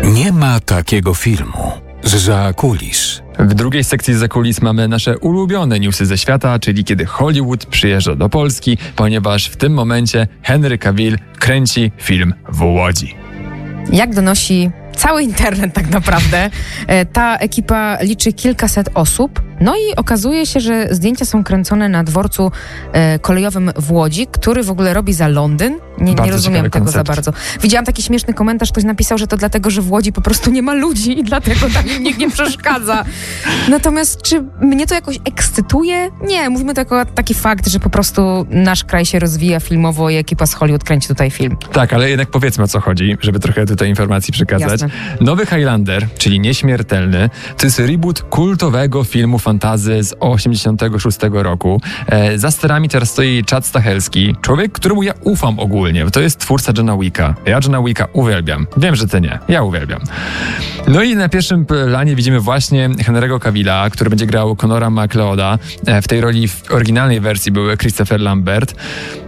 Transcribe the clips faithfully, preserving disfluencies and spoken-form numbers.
Nie ma takiego filmu. Zza kulis. W drugiej sekcji za kulis mamy nasze ulubione newsy ze świata, czyli kiedy Hollywood przyjeżdża do Polski, ponieważ w tym momencie Henry Cavill kręci film w Łodzi. Jak donosi cały internet tak naprawdę, ta ekipa liczy kilkaset osób. No i okazuje się, że zdjęcia są kręcone na dworcu e, kolejowym w Łodzi, który w ogóle robi za Londyn. Nie, nie rozumiem tego koncept. za bardzo. Widziałam taki śmieszny komentarz, ktoś napisał, że to dlatego, że w Łodzi po prostu nie ma ludzi i dlatego tam im nikt nie przeszkadza. Natomiast czy mnie to jakoś ekscytuje? Nie, mówimy to jako taki fakt, że po prostu nasz kraj się rozwija filmowo i ekipa z Hollywood kręci tutaj film. Tak, ale jednak powiedzmy, o co chodzi, żeby trochę tutaj informacji przekazać. Jasne. Nowy Highlander, czyli Nieśmiertelny, to jest reboot kultowego filmu fantasy z osiemdziesiątego szóstego roku. E, za sterami teraz stoi Chad Stahelski, człowiek, któremu ja ufam ogólnie, bo to jest twórca Johna Wicka. Ja Johna Wicka uwielbiam. Wiem, że ty nie. Ja uwielbiam. No i na pierwszym planie widzimy właśnie Henry'ego Cavilla, który będzie grał Conora McLeoda. E, w tej roli w oryginalnej wersji był Christopher Lambert.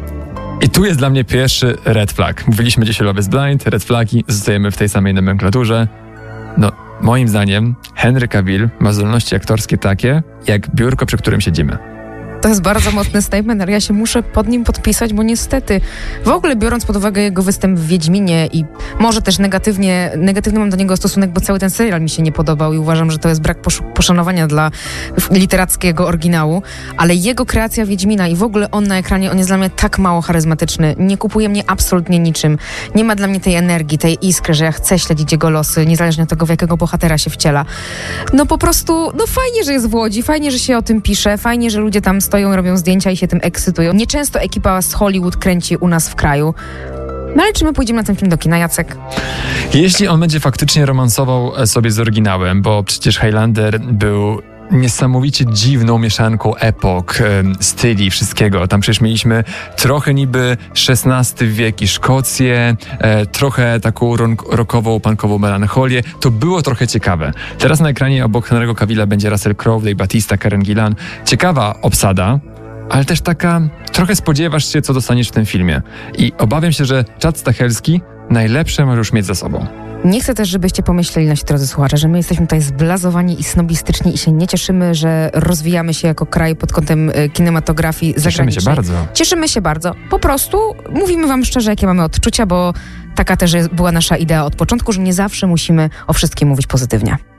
I tu jest dla mnie pierwszy red flag. Mówiliśmy dzisiaj Love is Blind, red flagi, zostajemy w tej samej nomenklaturze. No, moim zdaniem Henry Cavill ma zdolności aktorskie takie, jak biurko, przy którym siedzimy. To jest bardzo mocny statement, ale ja się muszę pod nim podpisać, bo niestety w ogóle biorąc pod uwagę jego występ w Wiedźminie i może też negatywnie, negatywny mam do niego stosunek, bo cały ten serial mi się nie podobał i uważam, że to jest brak posz- poszanowania dla literackiego oryginału, ale jego kreacja Wiedźmina i w ogóle on na ekranie, on jest dla mnie tak mało charyzmatyczny, nie kupuje mnie absolutnie niczym, nie ma dla mnie tej energii, tej iskry, że ja chcę śledzić jego losy, niezależnie od tego, w jakiego bohatera się wciela. No po prostu, no fajnie, że jest w Łodzi, fajnie, że się o tym pisze, fajnie, że ludzie tam stoją, robią zdjęcia i się tym ekscytują. Nieczęsto ekipa z Hollywood kręci u nas w kraju. No ale czy my pójdziemy na ten film do kina, Jacek? Jeśli on będzie faktycznie romansował sobie z oryginałem, bo przecież Highlander był niesamowicie dziwną mieszanką epok, styli, wszystkiego. Tam przecież mieliśmy trochę niby szesnasty wiek i Szkocję, e, trochę taką rockową, punkową melancholię. To było trochę ciekawe. Teraz na ekranie obok Henry'ego Cavilla będzie Russell Crowe, Dave Bautista, Karen Gillan. Ciekawa obsada, ale też taka, trochę spodziewasz się, co dostaniesz w tym filmie. I obawiam się, że Chad Stahelski najlepsze może już mieć za sobą. Nie chcę też, żebyście pomyśleli, nasi drodzy słuchacze, że my jesteśmy tutaj zblazowani i snobistyczni i się nie cieszymy, że rozwijamy się jako kraj pod kątem kinematografii zagranicznej. Cieszymy się bardzo. Cieszymy się bardzo. Po prostu mówimy wam szczerze, jakie mamy odczucia, bo taka też była nasza idea od początku, że nie zawsze musimy o wszystkim mówić pozytywnie.